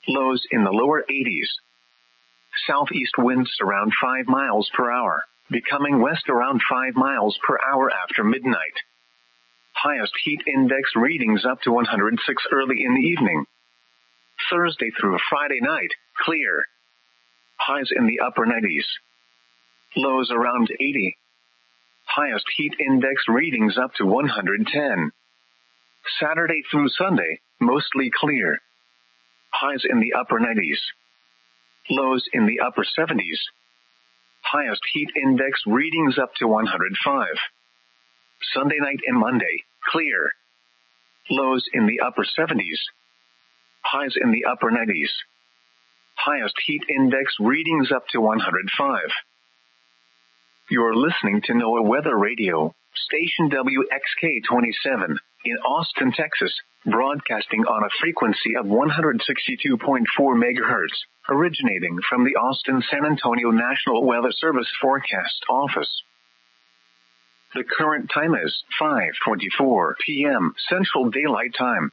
Lows in the lower 80s. Southeast winds around 5 miles per hour, becoming west around 5 miles per hour after midnight. Highest heat index readings up to 106 early in the evening. Thursday through Friday night, clear. Highs in the upper 90s. Lows around 80. Highest heat index readings up to 110. Saturday through Sunday, mostly clear. Highs in the upper 90s. Lows in the upper 70s. Highest heat index readings up to 105. Sunday night and Monday, clear. Lows in the upper 70s. Highs in the upper 90s. Highest heat index readings up to 105. You're listening to NOAA Weather Radio, station WXK-27, in Austin, Texas, broadcasting on a frequency of 162.4 megahertz, originating from the Austin-San Antonio National Weather Service Forecast Office. The current time is 5:24 p.m. Central Daylight Time.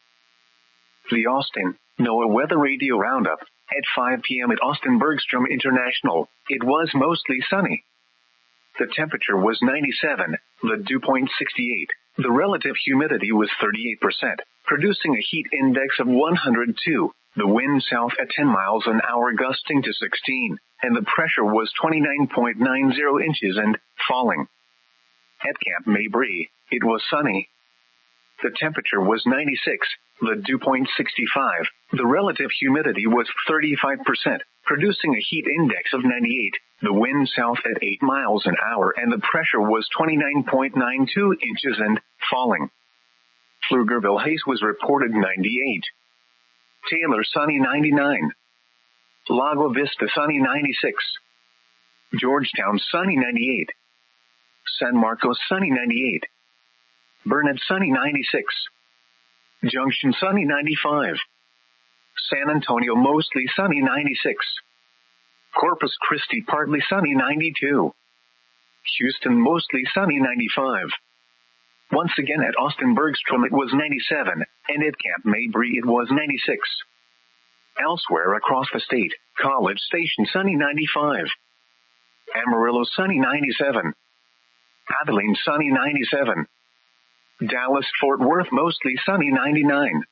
The Austin NOAA Weather Radio Roundup. At 5 p.m. at Austin Bergstrom International, it was mostly sunny. The temperature was 97, the dew point 68. The relative humidity was 38%, producing a heat index of 102. The wind south at 10 miles an hour gusting to 16, and the pressure was 29.90 inches and falling. At Camp Mabry, it was sunny. The temperature was 96, the dew point 65. The relative humidity was 35%, producing a heat index of 98. The wind south at 8 miles an hour and the pressure was 29.92 inches and falling. Pflugerville haze was reported 98. Taylor sunny 99. Lago Vista sunny 96. Georgetown sunny 98. San Marcos sunny 98. Burnett sunny 96. Junction sunny 95. San Antonio mostly sunny 96. Corpus Christi partly sunny 92. Houston mostly sunny 95. Once again at Austin Bergstrom it was 97, and at Camp Mabry it was 96. Elsewhere across the state, College Station sunny 95. Amarillo sunny 97. Abilene sunny 97. Dallas Fort Worth mostly sunny 99.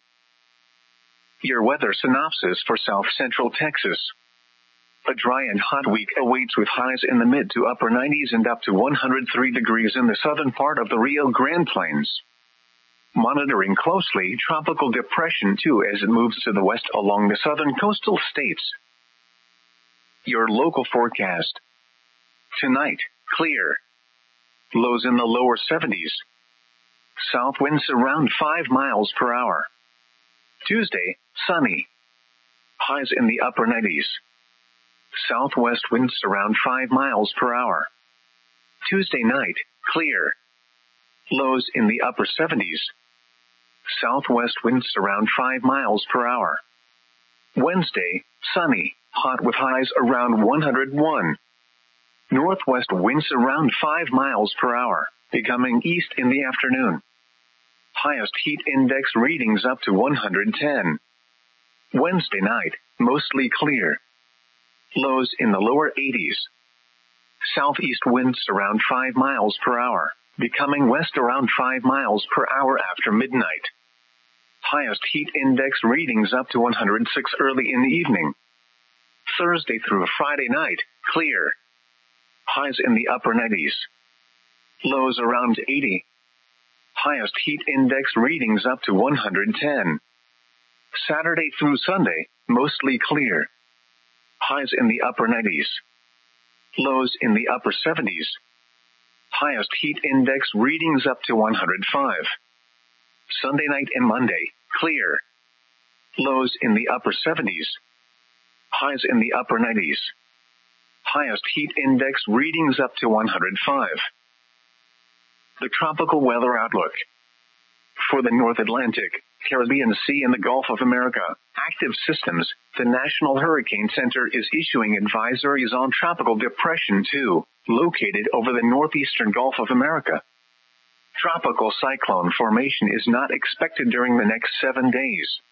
Your weather synopsis for South Central Texas. A dry and hot week awaits with highs in the mid to upper 90s and up to 103 degrees in the southern part of the Rio Grande Plains. Monitoring closely Tropical Depression 2 as it moves to the west along the southern coastal states. Your local forecast. Tonight, clear. Lows in the lower 70s. South winds around 5 miles per hour. Tuesday, sunny. Highs in the upper 90s. Southwest winds around 5 miles per hour. Tuesday night, clear. Lows in the upper 70s. Southwest winds around 5 miles per hour. Wednesday, sunny, hot with highs around 101. Northwest winds around 5 miles per hour, becoming east in the afternoon. Highest heat index readings up to 110. Wednesday night, mostly clear. Lows in the lower 80s. Southeast winds around 5 miles per hour, becoming west around 5 miles per hour after midnight. Highest heat index readings up to 106 early in the evening. Thursday through Friday night, clear. Highs in the upper 90s. Lows around 80. Highest heat index readings up to 110. Saturday through Sunday, mostly clear. Highs in the upper 90s. Lows in the upper 70s. Highest heat index readings up to 105. Sunday night and Monday, clear. Lows in the upper 70s. Highs in the upper 90s. Highest heat index readings up to 105. The tropical weather outlook. For the North Atlantic, Caribbean Sea and the Gulf of America, active systems, the National Hurricane Center is issuing advisories on Tropical Depression 2, located over the northeastern Gulf of America. Tropical cyclone formation is not expected during the next 7 days.